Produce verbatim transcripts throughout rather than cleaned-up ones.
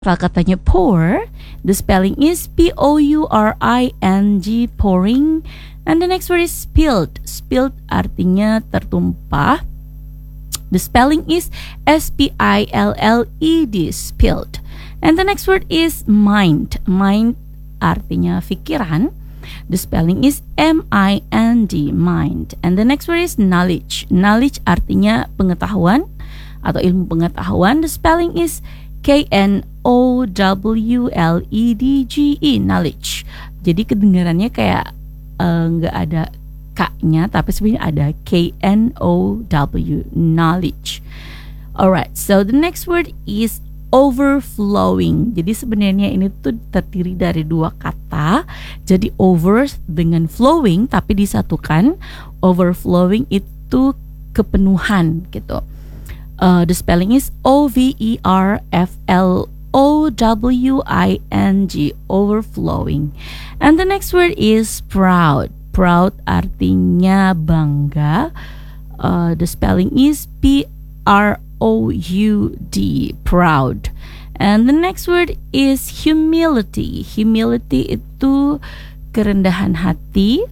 Kalau katanya pour, the spelling is P O U R I N G, pouring. And the next word is spilled. Spilled artinya tertumpah. The spelling is S P I L L E D, spilled. And the next word is mind. Mind artinya pikiran. The spelling is M I N D, mind. And the next word is knowledge. Knowledge artinya pengetahuan atau ilmu pengetahuan. The spelling is K N O W L E D G E, knowledge. Jadi kedengarannya kayak nggak uh, ada K-nya, tapi sebenarnya ada K N O W, knowledge. Alright, so the next word is overflowing. Jadi sebenarnya ini tuh terdiri dari dua kata. Jadi over dengan flowing tapi disatukan. Overflowing itu kepenuhan gitu. Uh, the spelling is O V E R F L O W I N G, overflowing. And the next word is proud. Proud artinya bangga. Uh, the spelling is P R O U D, proud. And the next word is humility. Humility itu kerendahan hati.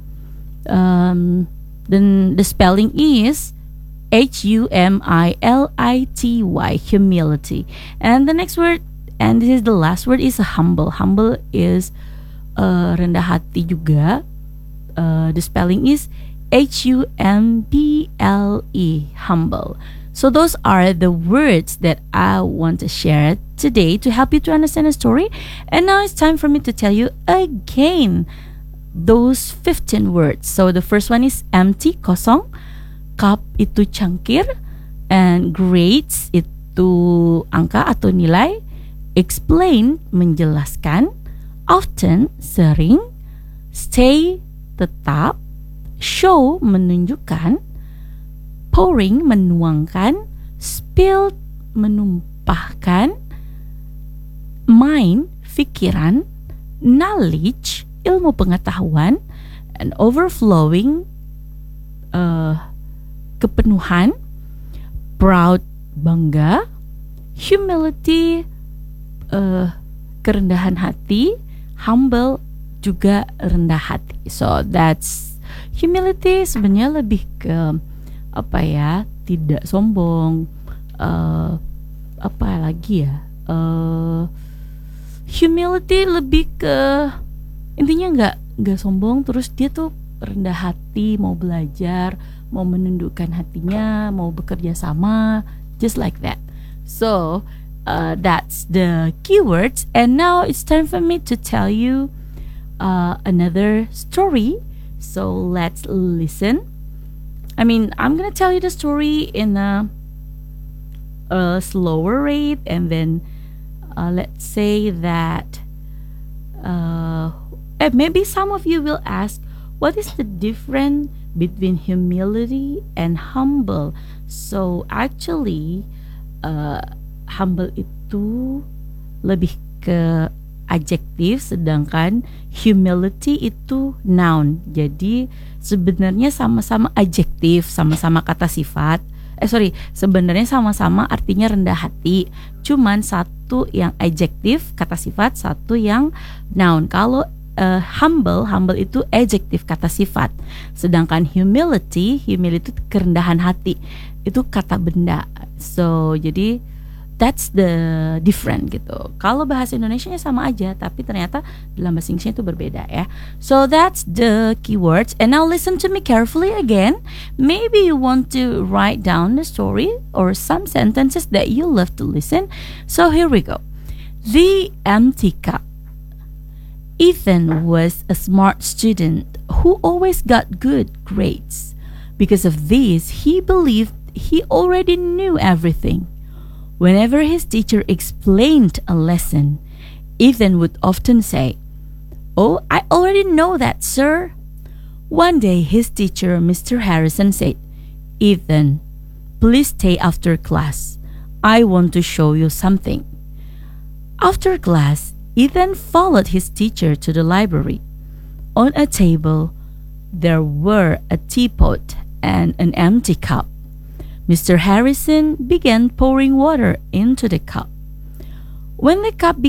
Um, then the spelling is H U M I L I T Y, humility. And the next word, and this is the last word, is humble. Humble is uh, rendah hati juga. Uh, the spelling is H U M B L E, humble. So those are the words that I want to share today to help you to understand a story. And now it's time for me to tell you again those fifteen words. So the first one is empty, kosong. Cup itu cangkir, and grades itu angka atau nilai. Explain, menjelaskan. Often, sering. Stay, tetap. Show, menunjukkan. Pouring, menuangkan. Spill, menumpahkan. Mind, pikiran. Knowledge, ilmu pengetahuan. And overflowing, uh, kepenuhan. Proud, bangga. Humility, uh, kerendahan hati. Humble, juga rendah hati. So that's humility, sebenarnya lebih ke apa ya, tidak sombong. uh, Apa lagi ya, uh, humility lebih ke intinya nggak nggak sombong, terus dia tuh rendah hati, mau belajar, mau menundukkan hatinya, mau bekerja sama, just like that. So uh, that's the keywords. And now it's time for me to tell you uh, another story. So let's listen. I mean, I'm gonna tell you the story in a, a slower rate, and then uh, let's say that uh, maybe some of you will ask, what is the difference between humility and humble? So actually, uh, humble itu lebih ke adjektif, sedangkan humility itu noun. Jadi sebenarnya sama-sama adjektif, sama-sama kata sifat. Eh sorry, sebenarnya sama-sama artinya rendah hati. Cuman satu yang adjektif, kata sifat, satu yang noun. Kalau Uh, humble, humble itu adjektif, kata sifat. Sedangkan humility, humility itu kerendahan hati, itu kata benda. So jadi that's the different gitu. Kalau bahasa Indonesianya sama aja, tapi ternyata dalam bahasa Inggrisnya itu berbeda ya. So that's the keywords. And now listen to me carefully again. Maybe you want to write down the story or some sentences that you love to listen. So here we go. The empty cup. Ethan was a smart student who always got good grades. Because of this, he believed he already knew everything. Whenever his teacher explained a lesson, Ethan would often say, "Oh, I already know that, sir." One day, his teacher, Mister Harrison, said, "Ethan, please stay after class. I want to show you something." After class, Ethan followed his teacher to the library. On a table, there were a teapot and an empty cup. Mister Harrison began pouring water into the cup. When the cup